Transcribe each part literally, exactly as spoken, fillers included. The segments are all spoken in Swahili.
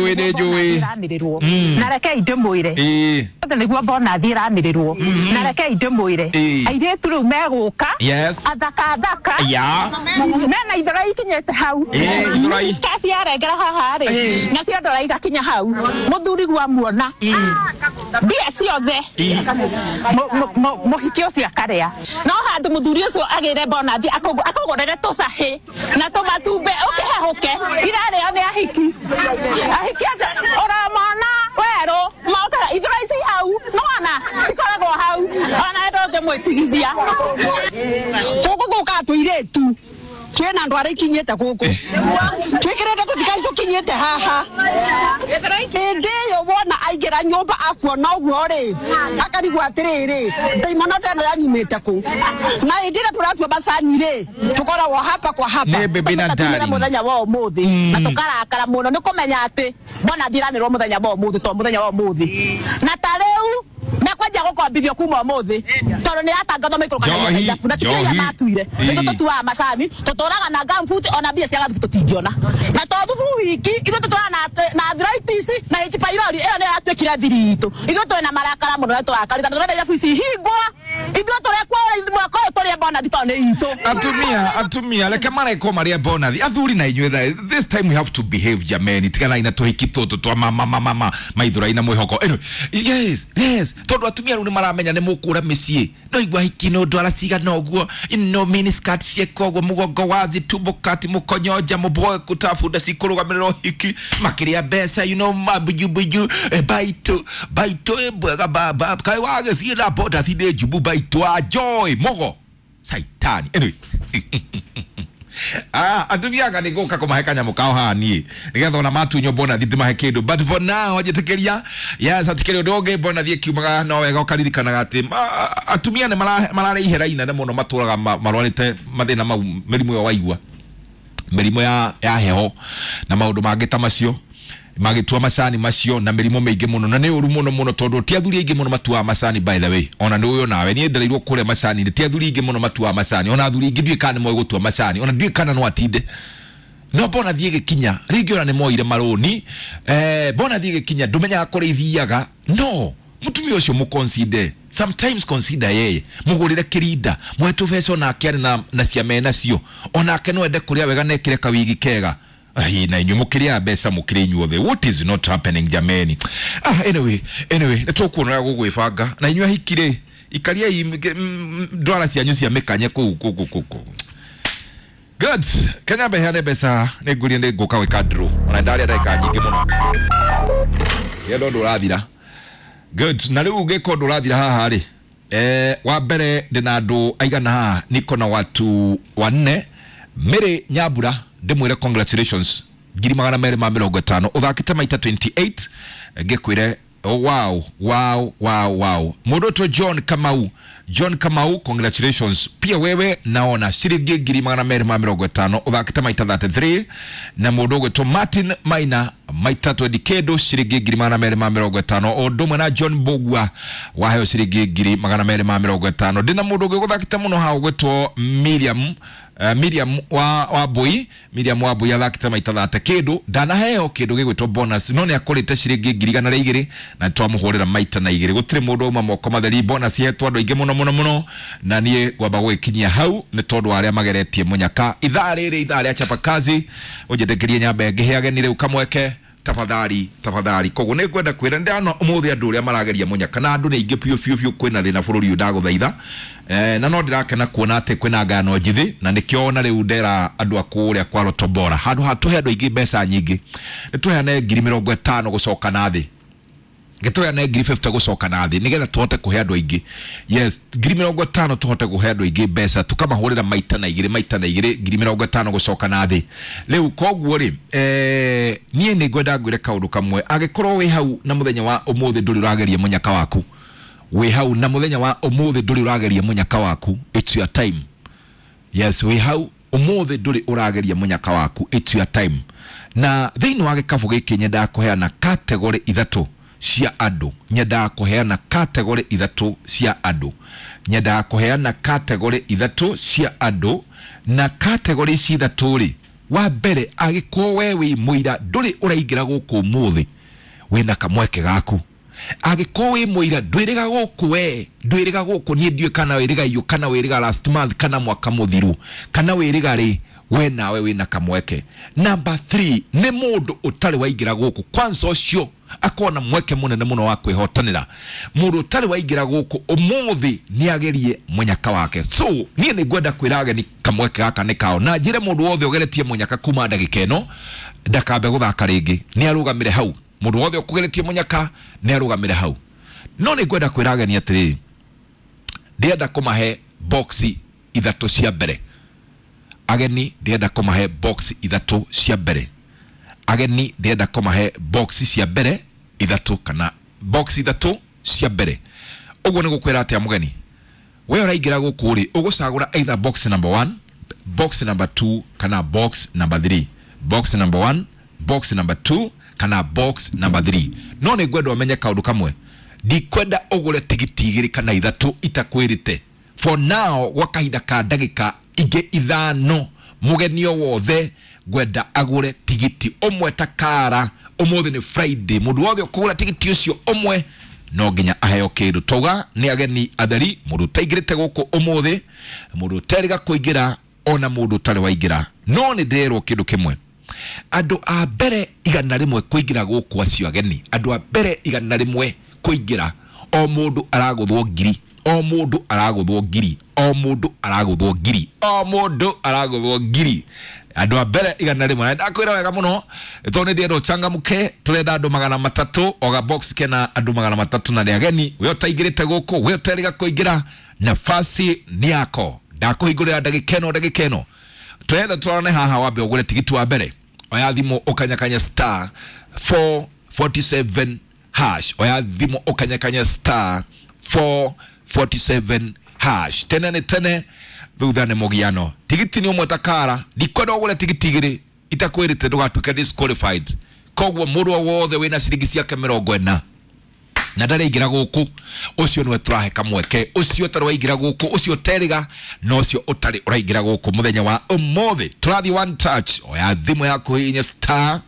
Joy ne joy. Na reke idemwire. Eh. Niguo bona thiranirirwo. Na reke idemwire. Aire turu meguka. Yes. Athaka athaka. Ya. Mena ithora ikinyete hau. Eh, ithora i. Kasi arengera haha ri. Na cio ndora igakinya hau. Muthuri gwa muona. Bia ciothe. Muhiki ucio akaria. No handu muthuri ucio agire bona thi akogorere tucahi. Na tumatume ukihehuke. Irareo ni ahiki. Ahiki ora mwana wero. Mauka ithora ici hau. Mwana sikoragwo hau. Ona ndo ngemwetigithia. Kuko guka tuiretu. Twena ndwara ikinyete guku. Twikirete tuthikai tukinyete haha. Ndiyo wona aigira nyumba akuona uguo ri. Akarigwa atiriri. Ndaimona tena yanyumite ku. Na indira turatua basani ri. Tukoragwo hapa kwa hapa. Ne bebe na ndari. Muthenya wa umuthi. Na tukarakara muno ni kumenya ati bona thiranirwo muthenya wa umuthi to muthenya wa umuthi. Na tareu nakwaja gukombithio kuma umuthi. Toro ni atangatho mikro kana ndafu na tukia matuire. Ndio tutua macani tutoraga na gamfuti ona bia cia gathu tutingiona. Na to thufu wiki ithu tutwara na na arthritis na H pylori iyo ni atwekira thiritu. Ithu twena marakara muno na turakarita turenda irafu ici hingwa. Ithu turekwa mwako turi bona thitone itu. Atumia atumia leke mara iko maria bona athuri na inywe this time we have to behave jameni tigana ina tuhiki toto twa mama mama mama maithura ina mwihoko. Anyway, yes yes tondu atumia ru ni maramenya ni mukura micie no igwa hiki no ndwara ciga no guo no mini skirt cieko guo mugongo wazi tumbo kati mukonyoja muboe kutafunda cikurugamiriro hiki makiria besa you know mabuju buju e baito baito e bwega baba kai wage thira boda thide jubu baito a joy mogo saitani. Anyway ah atumia gani goka kumaheka nyamukao hani nigetha ona matu nyobona thithi mahekedo but for now ajetekeria yes atekerio doge bona thie kiumaga no wega ukaririkana ati atumia ne marare ihera ina ne muno maturaga marwanite mathina mau merimu yo waigua merimu ya ya heho na maundu mangita macio magitua macani macio na mirimo meige muno na ne uru muno muno tondu ti athuri ingi muno matua macani by the way ona nduyo nawe ni endereirwo kure macani ti athuri ingi muno matua macani ona athuri ingi ndikane moyo gutua macani ona ndikana no atinde no bona thiege kinya ringi ona ne moire maroni eh bona thiege kinya ndumenya akore ithiaga no mutumi ucio mu consider sometimes consider yeye mugurire kirinda mwetu feso na akiari na na ciamena cio ona akeno ende kuria wega nekire kawigi kega. Ai na inyu mukiria besa mukire inyuothe what is not happening jameni. Ah anyway anyway nitukuona gugwifanga na inyu hikire ikaria ndwara cianyu cia mikanye ku ku ku ku good Kenya behane besa negurie ne goka wekadro ona ndari ndaika nyingi muno yedo ndurathira good na riu geko ndurathira haha ri eh wa mbere ndina andu aigana haha niko na watu wanne Mary Nyabura ndimwire congratulations ngiri magana mere ma mirongo itano uthakite maita twenty-eight ngikwire oh, wow wow wow wow Mudoto John Kamau John Kamau congratulations pia wewe naona shiringi ngiri magana mere ma mirongo itano uthakite maita thirty-three na mudogo to Martin Maina maita twenty-kedo shiringi ngiri magana mere ma mirongo itano odumwe na John Bogwa wahe shiringi ngiri magana mere ma mirongo itano ndina mudogo guthakite muno ha gwetwo Miriam Uh, Miriam wa wa boy Miriam wa boy alakita maita thate kedo dana heo kedo gigwetwo bonus no ne akorete shiringi ngiri igana ria igiri na twamuhorera maita na igiri gutire mundu uma moko matheri bonus yetwa andu ingi muno muno muno na nie gwamba gwikinyia hau ni tondu aria mageretie munyaka ithaa riri ithaa ria chapa kazi ujetekerie nyambe ngiheage ni riu kamweke tafadhali tafadhali kogo ne kwenda kwira ndano umuthi andu ria marageria munyaka na andu ni ingi piu piu piu kwina thina bururi udago thaitha eh na no ndirakena kuona ati kwina ngano njithi na nikiona riu ndera andu akuria kwa Rotobora handu hatuhe andu ingi mbeca nyingi nituheane ngiri mirongo itano gucoka na thi gitoya na ngiri fifty gucoka na thi nigetha tuhote kuhe andu ingi yes ngiri mirongo itano tuhote kuhe andu ingi mbeca tukamahurira maita na igiri maita na igiri ngiri mirongo itano gucoka na thi riu koguo ri eh nie ni ngwenda ngwire kaundu kamwe agikorwo wi hau na muthenya wa umuthi nduri urageria munyaka waku wi hau na muthenya wa umuthi nduri urageria munyaka waku it's your time yes wi hau umuthi nduri urageria munyaka waku it's your time na thiini wa gikabu giki nyenda kuheana category ithatu cia andu nyenda kuheana category ithatu cia andu nyenda kuheana category ithatu cia andu na category ici ithatu ri wa mbere agiko wewe muira nduri uraingira guku muthi wina kamweke gaku agiko we muira ndwiriga guku we ndwiriga guku nie ndiwe kana wiriga iyo kana wiriga last month kana mwaka muthiru kana wiriga ri we nawe wina kamweke. Number three ni mundu utari waingira guku kwanza ucio akona mweke munene muno wa kwihotanira mundu utari waingira guku umuthi ni agerie munyaka wake. So nie ni gwenda kwiraga ni kamweke gaka ni kao na njire mundu wothe ugeretie munyaka kuma ndagika ino ndakambe guthaka ringi ni arugamire hau. Mundu wothe ukugeretie munyaka ni arugamire hau. No ni gwenda kwiraga ni atiri ndienda kumahe boxi ithatu cia mbere. Ageni ndienda kumahe boxi ithatu cia mbere. Ageni ndienda kumahe boxi cia mbere ithatu kana boxi ithatu cia mbere. Uguo ni gukwira atia mugeni we uraingira guku ri ugucagura either box number one, box number two kana box number three. Box number one, box number two kana box number three. No ni gwenda umenye kaundu kamwe ndikwenda ugure tigiti igiri kana ithatu itakwirite for now gwa kahinda ka ndagika ige ithano mugeni o wothe gwenda agure tigiti omwe takara umuthi ni Friday mundu wothe ukugura tigiti ucio omwe no nginya aheo kindu toga ni ageni atheri mundu taigirite guku umuthi mundu teriga kuingira ona mundu tari waingira. No ni ndirwo kindu kimwe andu a mbere igana rimwe kuingira guku acio ageni andu a mbere igana rimwe kuingira o mundu araguthwo ngiri o mundu araguthwo ngiri o mundu araguthwo ngiri o mundu araguthwo ngiri andu a mbere igana rimwe ndakwira wega muno tonde ndiendo changamuke turenda andu magana matatu oga box kena andu magana matatu na ageni we utaigirite guku we uteriga kuingira nafasi ni yako ndakuhingurira ndagikeno ndagikeno turenda turone haha wambe ugure tigiti wa mbere oya thimo ukanyakanya star four forty-seven hash oya thimo ukanyakanya star four forty-seven hash tene ne tene thutha ne mugiano tigiti ni umwe takara ndikoda ugure tigiti igiri itakwirite ndugatuika disqualified kogwo mundu wothe wina ciringi ciake mirongo ina na ndare igira guku ucio nwe turahe kamweke ucio tari waigira guku ucio teriga no ucio utari uraigira guku muthenya wa umuthi turathi one touch oya thimu yaku hinya star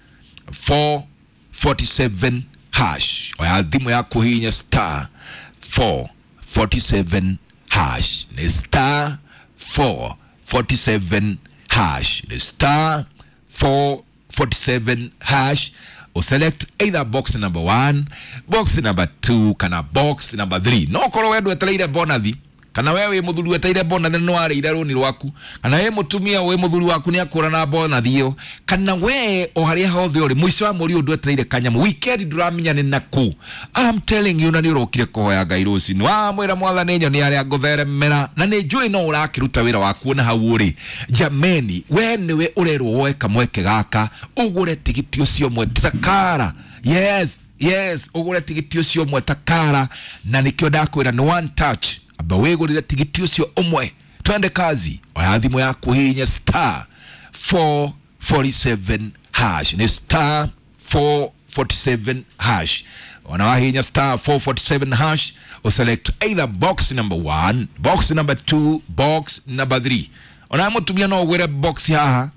four forty-seven hash oya thimu yaku hinya star four forty-seven hash ni star four forty-seven hash ni star four forty-seven hash o select either box number one, box number two kana box number three. No koro wewe ndwetereire bonathi kana wewe muthuri wetereire bonathi no areire runi rwaku kana wewe mutumia wewe muthuri waku ni akura na bonathi iyo kana wewe o haria hothe uri mwisho wa muri ndwetereire kanyamu weekend duramenya ni naku. I'm telling you na ni urokire kuhoya Ngai ruci no amwira mwathani nyo ni aria ngutheremera na ni njui no urakiruta wira waku na hau uri jameni we niwe urerwo woe kamweke gaka ugure tigiti ucio mwe takara. Yes yes ugure tigiti ucio mwe takara na nikyo ndakwira no one touch aba wegurire tigiti ucio umwe twende kazi oya thimu yaku hinya star four forty-seven hash ni star four forty-seven hash ona wahinya star four forty-seven hash o select either box number one, box number two, box number three. Ona mutumia no ugure box haha.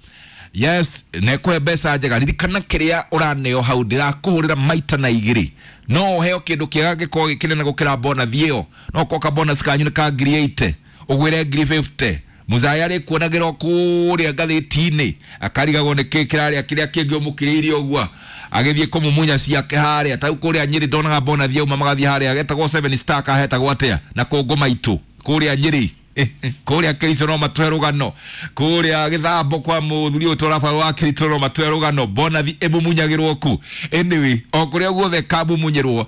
Yes nekwe besa njega ririkana kiria uraneo hau ndirakuhurira maita na igiri no heo kindu kiagage ko gikine na gukira bonus iyo no koka bonus kanyu ka ngiri eighty ugwire ngiri fifty muzaya ri kuonagira kuria gathitini akarigagwo ni kikiraria kiria kingi umukiriire ogwa agithie kumumunya ciake haria ta kuria Nyeri ndona bonus iyo mamagathi haria agetagwo seven star ka hetagwo atia na kongo maitu kuria Nyeri kuria Kericho no matwerugano kuria Githambo kwa muthuri utorafa wa Kericho no matwerugano bonathi ebumunyagirwo ku anyway okuria guothe kabu munyirwo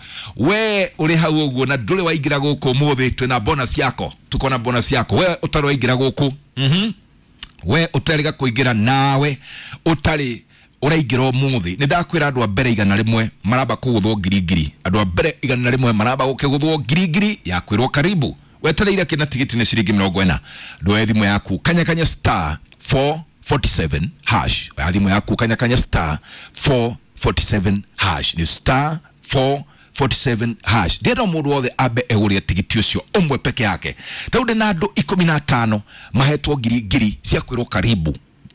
we uri hau uguo na nduri waigira guku muthi twina bonus yako tukona bonus yako we utari waigira guku mhm we utariga kuingira nawe utari uraigiro muthi ni ndakwira andu a mbere igana rimwe maraba kuguthwo ngiri ngiri andu a mbere igana rimwe maraba gukiguthwo ngiri ngiri ya kwirwo karibu wetereire kina tigiti ni ciringi mirongo ina ndwe thimu yaku kanya kanya star four forty-seven hash ya thimu yaku kanya kanya star four forty-seven hash ni star four forty-seven hash ndero mundu wothe abe eguria tigiti ucio umwe peke yake taude na andu ikumi na tano mahetwo ngiri ngiri cia kwirwo karibu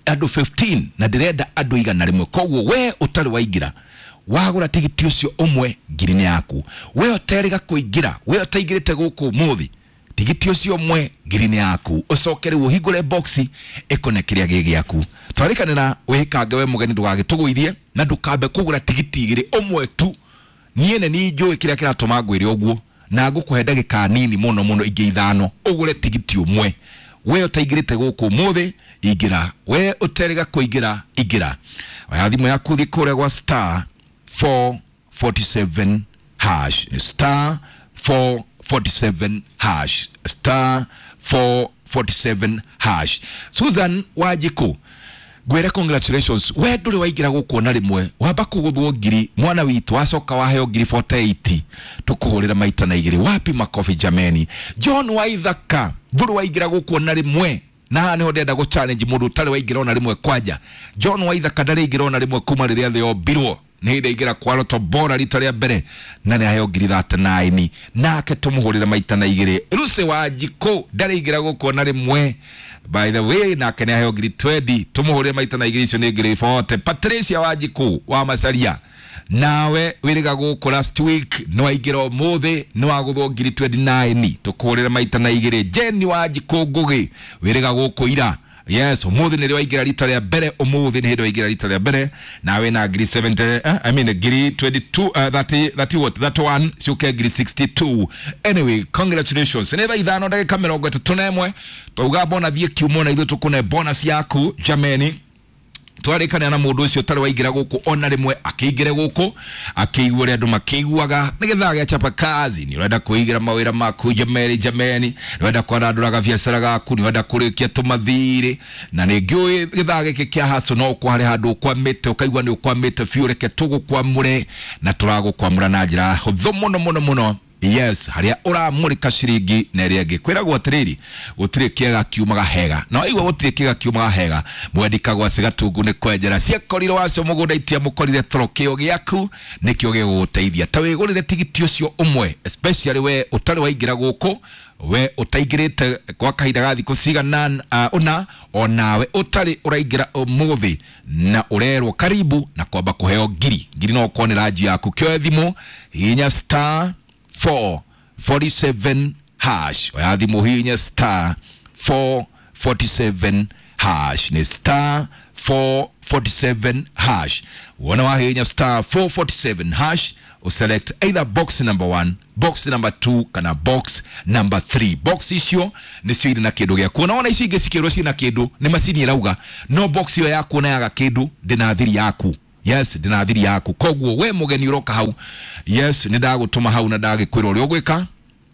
andu fifteen na ndirenda andu igana rimwe koguo we utari waingira wagura tigiti ucio umwe ngiri yaku we uteriga kuingira we utaingirite guku muthi tigiti ucio umwe ngiri yaku ucokere uhingure boxi ikone kiria gigi yaku twarikanira wikange we mugeni ndugagituguithie na ndukambe kugura tigiti igiri umwe tu niene ni njui kiria kiratuma ngwire oguo na ngukuhe ndagika nini muno muno ingi ithano ugure tigiti umwe we utaingirite guku muthi ingira we uteriga kuingira ingira wa thimu yaku thikure gwa star four forty-seven hash star four forty-seven hash star four forty-seven hash. Susan Wajiko gwere congratulations we nduri waigira gukuona rimwe wamba kuguthwo ngiri mwana witu acoka waheo ngiri forty-eight tukuhurira maita na igiri wapi makofi jameni. John Waithaka nduri waigira gukuona rimwe na niho ndenda go challenge mundu tari waigira ona rimwe kwaja. John Waithaka ndari igira ona rimwe kuma riria thio birwo ni ndaigira kwa roto bora rita ria mbere na ni aheo ngiri thirty-nine nake tumuhurira maita na igiri. Ruse Wajiko ndari igira gukuona rimwe by the way nake ni aheo ngiri twenty tumuhurira maita na igiri icio ni ngiri forty. Patricia Wajiko wa Masaria nawe wiriga guku last week no aigira muthi no aguthwo ngiri twenty-nine tukuhurira maita na igiri. Jenny Wajiko Ngugi wiriga guku ira yes umuthi ni waigira rita ria mbere umuthi ni waigira rita ria mbere nawe na ngiri seventy uh, I mean ngiri twenty-two uh, thirty thirty what that one shuke ngiri sixty-two. Anyway congratulations ne tha ithano ndagika mirongo itatu na imwe tuga bona thie kiumo na ithu tukune bonus yaku jameni. Twarikana na mundu ucio tari waigira guku ona rimwe akigire guku akigure andu makiguaga nigetha ya chapa kazi ni urenda kuigira mawira maku jameni jameni ni urenda kwaranduraga biacara gaku ni urenda kurikia tumathiri na ni ngiui githa giki kia haso no kwari handu kwamite ukaigwa ni ukwamite fiureke tugukwamure na turagukwamura na njira huthu muno muno muno. Yes haria uramurika ciringi na ria ngikwiragwo atiriri gutire kiega kiumaga hega no igwa gutire kiega kiumaga hega mwendikagwa cigatungu ni kwenjera ciakoriro wacio mugunda itia mukorire torokio giaku nikio giguteithia ta wigurire tigiti ucio umwe especially we utari waingira guku we utaingirite kwa kahinda gathi kucigana uh, una onawe utari uraingira umuthi na urerwo karibu na kwamba kuheo ngiri ngiri no kuonera aji yaku kio thimu hinya star four forty-seven hash wayathi muhinya star four forty-seven hash ni star four forty-seven hash wana wahinya star four forty-seven hash uselect either box number one box number two kana box number three. Box isio ni siri na kindu gya kuona wana ici ngisikirwo ci na kindu ni masini irauga no box yo yaku na yaga kindu ndinathiri yaku. Yes ndinathiri yaku koguo we mugeni uroka hau yes ni ndagutuma hau na ndagikwira uri ogwika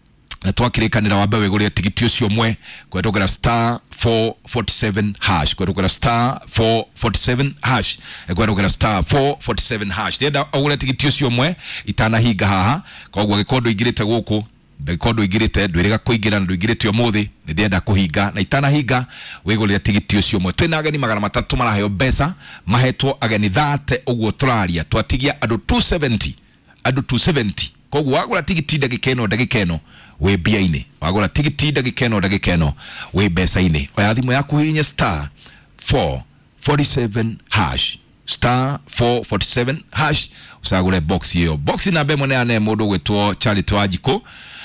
na twakirikanira wambe wigure tigiti ucio mwe kwetogera star four forty-seven hash kwetogera star four forty-seven hash kwetogera star four forty-seven hash ndenda ogure tigiti ucio mwe itana hinga haha koguo gikondo igirite guku gikondo igirite ndwiriga kuingira ndu igirite umuthi ni ndenda kuhinga na itana hinga wigure tigiti ucio mwe twina ageni magana matatu maraheo mbeca mahetwo ageni thirty uguo turaria twatigia andu two seventy andu two seventy koguo wagura tigiti ndagika ino ndagika ino we bia-ini wagura tigiti ndagika ino ndagika ino we mbeca-ini oya thimu yaku hinya star four forty-seven hash star four forty-seven hash usagure box hiyo box namba imwe ne mundu gwetwo Charity Wajiko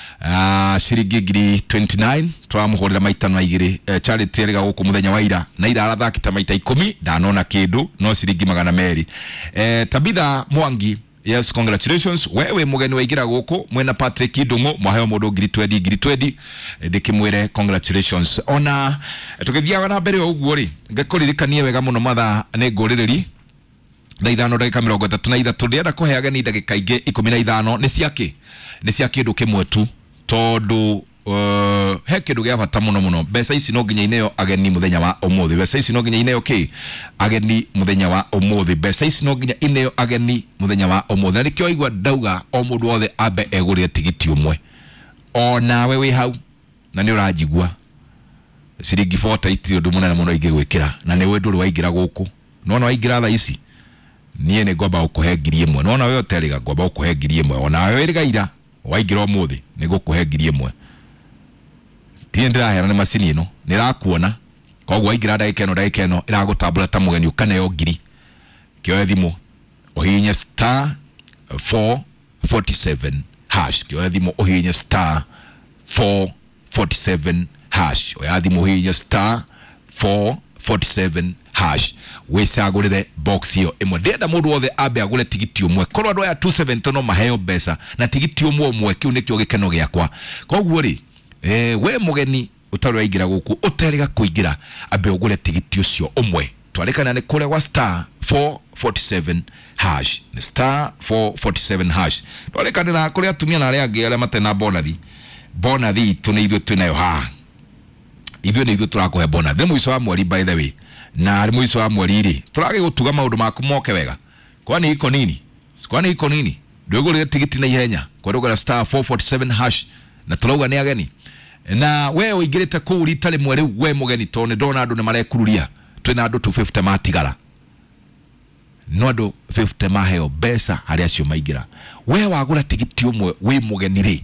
ah ciringi ngiri twenty-nine twamuhurira maita na igiri uh, Charity eriga guku muthenya wa ira na ira arathakita maita ikumi ndanona kindu no ciringi magana meri eh Tabitha Mwangi. Yes congratulations wewe mugeni waigira guku mwena Patrick Ndungu mwaheo mundu ngiri twenty ngiri twenty ndikimwire congratulations ona tukithia na mbere uguo ri ngakuririkania wega muno matha ne nguririri na ithano ndagika mirongo itatu na ithatũ ndienda kuheaga ni ndagika ingi ikumi na ithano ni ciake ni cia kindu kimwe tu tondu uh, he kindu gia bata muno muno mbeca ici no nginya ineo ageni muthenya wa umuthi mbeca ici no nginya ineo ki ageni muthenya wa umuthi mbeca ici no nginya ineo ageni muthenya wa umuthi ni kio igwa ndauga o mundu wothe ambe egurire tigiti umwe ona we wi hau na ni urajigwa ciringi forty itio ndu munene muno ingigwikira na ni we nduri waigira guku no no waigira tha ici niye ne ngomba ukuhe ngiri imwe nona we oteriga ngomba ukuhe ngiri imwe ona we rigaira waigira umuthi ni gukuhe ngiri imwe tiendera hera ni masini ino nirakuona koguo ingira ndagika ino ndagika ino iragutambura ta mugeni ukane yo ngiri kioe thimu ohinye star four forty-seven hash kioe thimu ohinye star four forty-seven hash oya thimu ohinye star four forty-seven hash wesagurire box hiyo imwe ndenda mundu wothe abe agure tigiti umwe korwa ndo ya two seventy no maheo besa na tigiti umwe umwe kiu nikio gikeno giakwa koguo ri eh we mugeni utarwa ingira guku uteriga kuingira abe ugure tigiti ucio umwe twarekana ni kure wa star four forty-seven hash ni star four forty-seven hash twarekana na kure atumia na aria angi aria matena bonathi bonathi tune ithu tunayo ha ibyo ni ithu turakuhe bonathi muico wa mweri by the way na ari muico wa mweri ri turage gutuga maundu maku moke wega kwani iko nini kwani iko nini ndugure tigiti na ihenya kwa star four forty-seven hash na turauga ni ageni na we uigirite ku ritale mweri we mugeni tone ndona andu ni marekururia twina andu two fifty matigara no andu fifty maheo besa hari acio maigira we wagura tigiti umwe we mugeni ri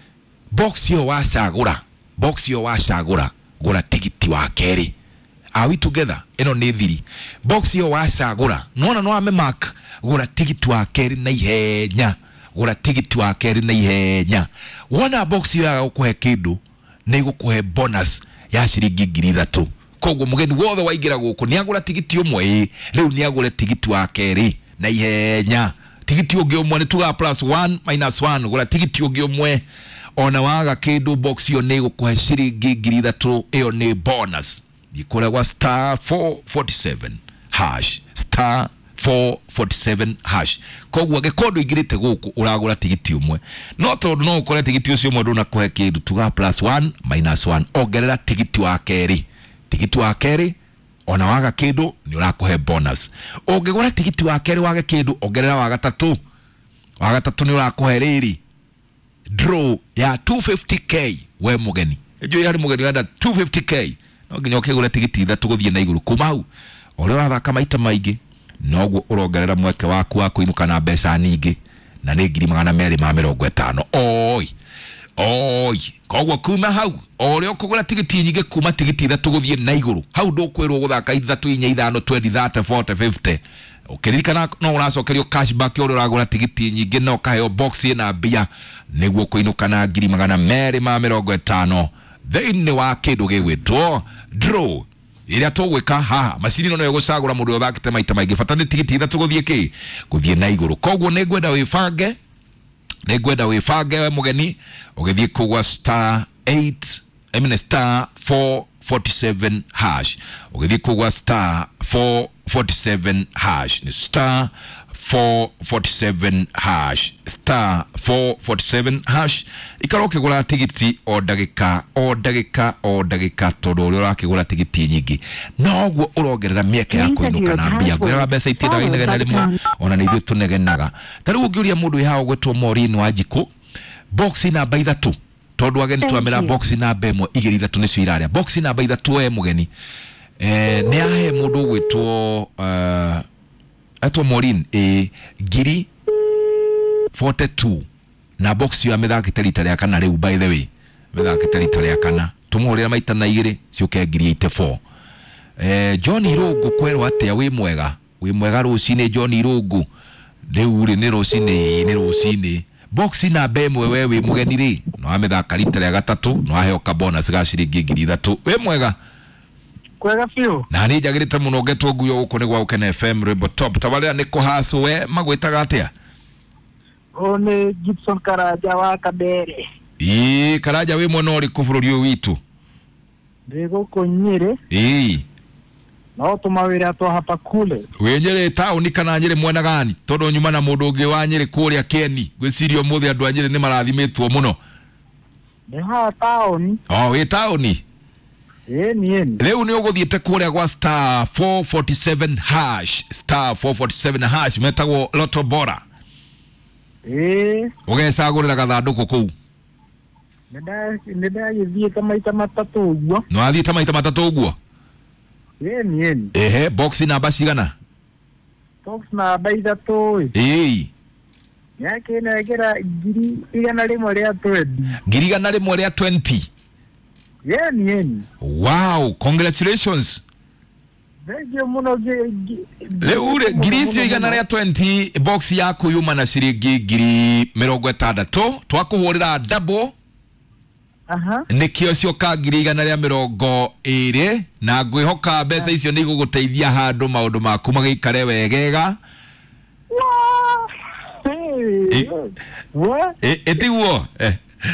box yo wasagura box yo wasagura gura tigiti wa keri are we together eno ni thiri box yo wasagura nona no ame mark gura tigiti wa keri na ihenya gura tigiti wa keri na ihenya wona box yo ya gukuhe kindu ni gukuhe bonus ya shiringi ngiri ithatu koguo mugeni wothe waingira guku ni agura tigiti umwe riu ni agura tigiti wa keri na ihenya tigiti ungi umwe ni tuga plus one minus one gura tigiti ungi umwe ona waga kindu box yo ni gukuhe shiringi ngiri ithatu iyo ni bonus ikora wa star four forty-seven hash star four forty-seven hash koguo gekondo igirite guku uragura tigiti umwe no tondu no ukore tigiti ucio mwe nduna kuhe kindu tuga plus one minus one ongerera tigiti wa keri tigiti wa keri ona waga kindu ni urakuhe bonus ongegura tigiti wa keri waga kindu ongerera wa gatatu wa gatatu ni urakuhe riri draw ya two fifty k we mugeni ejo yari mugeni wenda two fifty k no nginya ukigura tigiti ithatu guthie na iguru kuma hau ore wathaka maita maingi noguo urongerera mweke waku wa kuinuka na mbeca nyingi na ni ngiri magana meri ma mirongo itano oi oi koguo kuma hau ore ukugura tigiti nyingi kuma tigiti ithatu guthie na iguru hau ndukwirwo guthaka ithatu inya ithano twenty thirty forty fifty ukiririkana no uracokerio cashback ore uragura tigiti nyingi no kaheo box ina bia niguo kuinuka na ngiri magana meri ma mirongo itano thini wa kindu gigwitwo draw iria tugwika haha macini no yegusagura mundu uthakite maita maingi bata ni tigiti ithatu guthie ki guthie na iguru koguo ni ngwenda wifange ni ngwenda wifange we mugeni ugithie kugwa star eight I mean star four forty-seven hash ugithie kugwa star four forty-seven hash ni star four forty-seven hash star four forty-seven hash ikaroke gura tigiti o dagika o dagika o dagika todo uri urakigura tigiti nyingi noguo urongerera mieke ya kuinuka na mbia gwira mbeca itira inegena rimwe ona ni ithu tunegenaga tari ungiuria mundu ihawo gwetwo Maureen Wanjiku box namba ithatu tondu ageni twamera box namba imwe igiri ithatu nicio iraria box namba ithatu we mugeni eh ni ahe mundu gwetwo uh, ato Maureen e giri forty-two na box yo amethakite rita ria kana riu by the way methakite rita ria kana tumurira maita na igiri ciuke ngiri eighty-four eh John Irungu kwerwa atia wi mwega wi mwega rucine John Irungu riu ri ni rucine ni rucine box na bemwe we wi mugeni ri no amethaka rita ria gatatu no aheo ka bonus ga ciringi ngiri ithatu wi mwega kwega fiu na ni jagirite muno getwo guyo guko ni gwa Ukene F M Rainbow Top tabalia ni kuhasu we magwitaga atia one Gibson Karaja wa Kabere ii Karaja we mwana uri kufururi witu ndego konyere ii no tumawira to hapa kule wenyere tauni kana nyere mwana gani todo nyuma na mundu ungi wa nyere kuria Keni gwicirio muthi andu anyere ni marathimitwo muno ni ha tauni oh we tauni Eni eni leo ni uguthiete kuria gwa star four forty-seven hash star four forty-seven hash metagwo Lotto Bora eh ugecagurira gathanduku kuu nda nda yithie kama ita matatu uguo no athie ta maita matatu uguo eni eni ehe box namba cigana box na baida to eh yake na gera ngiri igana rimwe ria twenty ngiri igana rimwe ria twenty Yeni yeni. Wow, congratulations. Thank you muno ge. Leo ule girisi igana ria twenty box yako yuma na ciringi ngiri mirongo itandatu twakuhurira double. Aha. Nikio cioka ngiri igana ria mirongo iri na ngwihoka mbeca icio ni iguguteithia handu maundu maku magikare wegega. Hey. What? Eh, etiguo. Eh.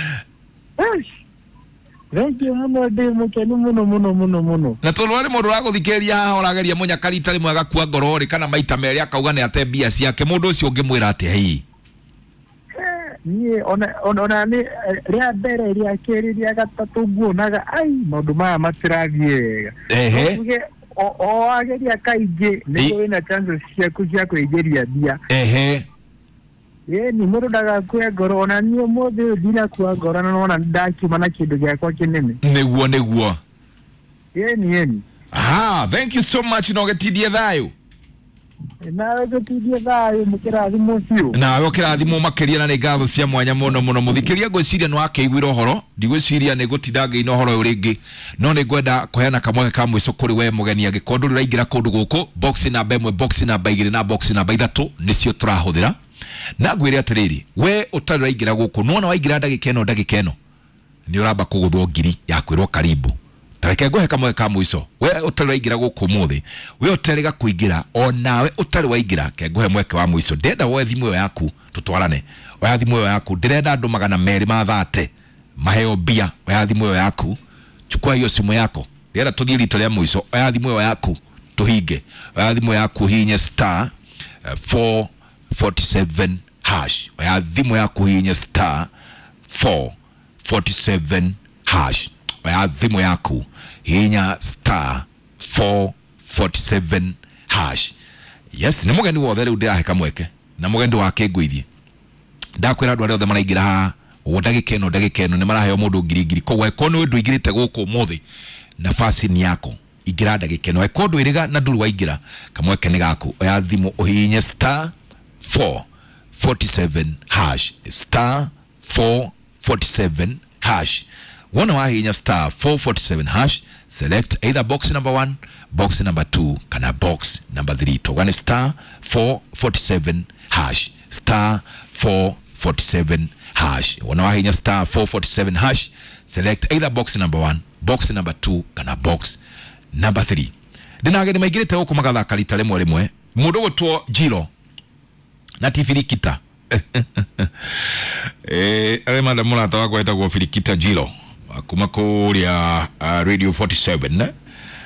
Thank you muno de mukeni muno muno muno muno. Na tolwari mundu wa guthikeria haha orageria munyakari tari mwega kwa ngorori kana maita meri akauga ni ate bia ciake mundu ucio ngimwira ati hei. Ni ona ona ni ria mbere ria keri ria gatatu nguonaga ai maundu maya matirathie. Ehe. O o ageria kaingi ni wina chances ciaku cia kwigeria bia. Ehe. Ye ni mundu ndagakue ngoro ona ni mothe ndina kwa ngoro na nona ndakiuma na kindu giakwa kinene. Niguo niguo. Ye ni ye ni. Ah, thank you so much no getithie thayo. Na getithie thayo mukirathimo cio. Na we ukirathimo makiria na ni ngatho cia mwanya muno muno muthikiria gwiciria no akeiguira uhoro ndigwiciria ni gutithanga ino horo uringi no ni gwenda kuheana kamwe ka mwiso kuri we mugeni agikondu riraingira kundu guku box number one box number igiri na box number three nicio turahuthira na ngwire atiriri we utari raingira guku nona waingira ndagika ino ndagika ino ni uramba kuguthwo ngiri ya kwirwo karibu tareke ngohe kamwe ka mwiso we utari raingira guku muthi we uterega kuingira onawe utari waingira ke ngohe mweke wa mwiso ndenda we thimu yaku tutwarane we thimu yaku ndirenda andu magana meri ma thate maheo bia we thimu yaku chukua hiyo simu yako ndenda tuthie rito ria mwiso we thimu yaku tuhinge we thimu yaku hinye star uh, four forty-seven hash ya dhimu ya kuhinya star four forty-seven hash ya dhimu yaku hinya star four forty-seven hash. Yes, ni mugeni wothe riu ndira heka mweke na mugeni wake ngwithie ndakwira andu aria othe maraingira ha ndagika ino ndagika ino ni maraheo mundu ngiri ngiri ko we kono we ndwigirite guku muthi nafasi ni yako igira ndagika ino we kondo iriga na nduru waingira kamweke ni gaku ya dhimu uhinya star four forty-seven hash star four forty-seven hash wana wa hinya star four forty-seven hash select either box number one box number two kana box number three togane star four forty-seven hash star four forty-seven hash wana wa hinya star four forty-seven hash select either box number one box number two kana box number three dinage ni maigirite huko magatha kalita lemwe lemwe mundu gutwo Jiro na tifirikita eh ale manda mula tawa kwa eta kwa firikita Jiro kuma kuria uh, radio forty-seven ne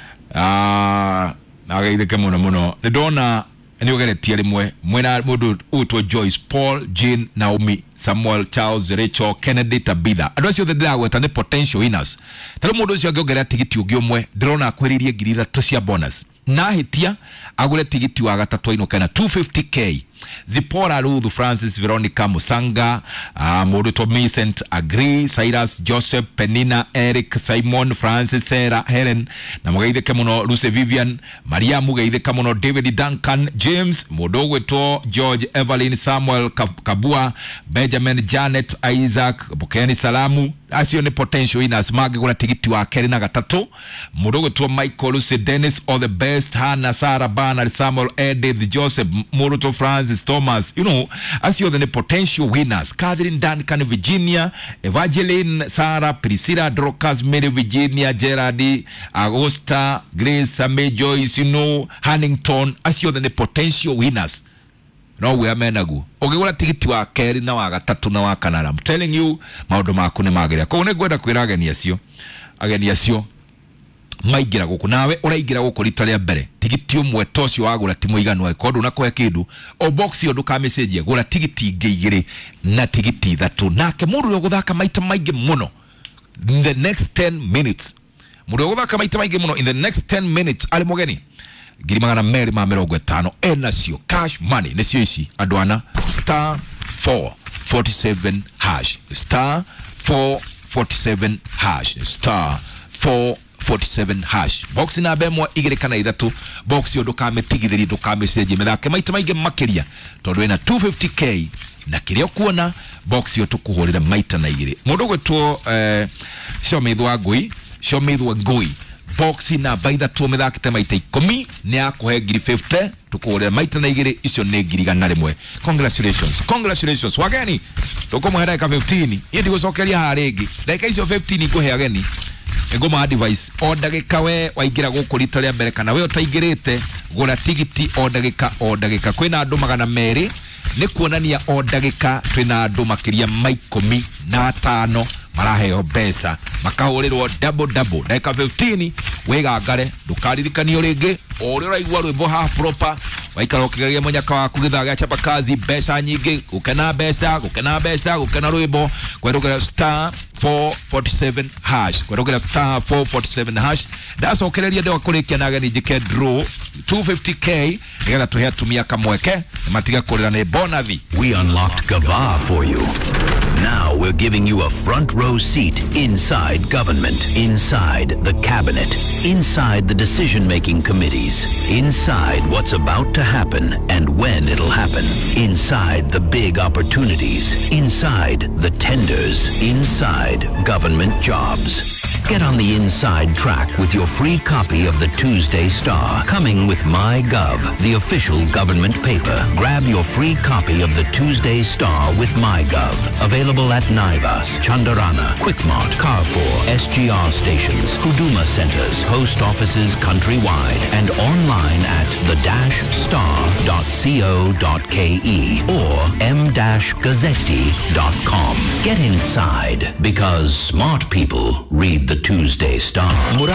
ah naga ide kama na muno ne dona ni ogere tiele mwe mwena mudu utwa Joyce Paul Jean Naomi Samuel Charles Rachel Kennedy Tabitha adwasi othe dawe tane potential winners tale mudu cio agogera tigiti ugio mwe drona akweririe ngiri ithatũ cia bonus na hitia agure tigiti wa gatatu ino kana two hundred fifty K Zipora Ruth Francis Veronica Musanga uh, Modu Tommy Saint Agree Cyrus Joseph Penina Eric Simon Francis Sarah Helen na mugaide kamuno Lucy Vivian Maria mugaide kamuno David Duncan James Modogo to George Evelyn Samuel Kabua Benjamin Janet Isaac Bukeni Salamu asio ni potential winners mage kuna tigiti wa keri na gatatu Modogo to Michael Lucy Dennis all the best Hannah Sarah Bernard Samuel Edith Joseph Moruto Francis Thomas you know as you the potential winners Catherine Duncan Virginia Evangeline Sarah Priscilla Dorcas Mary Virginia Gerardi Augusta Grace Ame Joyce you know Hannington as you the potential winners no we amenagu ogegura tigiti wa keri na wa gatatu na wa kanara I'm telling you maundu maku ni mageria ko ne gwenda kwira ageni acio ageni acio maigira guku nawe uraigira guku rita ria mbere tigiti umwe tocio wagura timu iganu wa kodu na kwa kindu o box yo nduka message gura tigiti igire na tigiti thatu nake mundu yo guthaka maita maige muno in the next ten minutes mundu yo guthaka maita maige muno in the next ten minutes ali mugeni giri magana meri ma mirongo itano enacio cash money necio ici adwana star four forty-seven hash star four forty-seven hash star four forty-seven hash box na bemwa igire kana ithatu box yo ndukame tigithiri ndukame message methake maita maige makiria tondu ina two hundred fifty K na kirio kuona box yo tukuhurira maita na igire mundu gwetwo eh Shomithwa Ngui Shomithwa Ngui boxi na baitha tu mithakite maita ikumi ni akuhe ngiri fifty tukugurira maita na igiri icio ni ngiri igana rimwe. Congratulations, congratulations wageni, tukumwe dakika fifteen indi gucokeria haringi dakika icio fifteen kuhe ageni ngoma advice o ndagika we waingira guku rita ria mbere kana we utaingirite gura tigiti o ndagika o ndagika kwina andu magana meri ni kuonania o ndagika twina andu makiria maikumi na atano maraheo mbeca makahurirwo double double dakika fifteen wigangare ndukaririkania ringi uri uraigua rwimbo ha proper waikara ukigeria munyaka waku githaga chapa kazi mbeca nyingi gukena mbeca gukena mbeca gukena rwimbo kwerugera star four forty-seven hash kwerugera star four forty-seven hash ndacokereria ndewa kurikia naga ni jike draw two fifty k nigetha tuhe atumia kamweke matiga kurira ni bonathi. We unlocked Gava for you. Now we're giving you a front row seat inside government, inside the cabinet, inside the decision-making committees, inside what's about to happen and when it'll happen, inside the big opportunities, inside the tenders, inside government jobs. Get on the inside track with your free copy of the Tuesday Star, coming with MyGov, the official government paper. Grab your free copy of the Tuesday Star with MyGov. Available at Naivas, Chandarana, Quickmart, Carrefour, S G R stations, Huduma centers, post offices countrywide, and online at the dash star dot co dot ke or m dash gazzetti dot com. Get inside, because smart people read the Tuesday Star.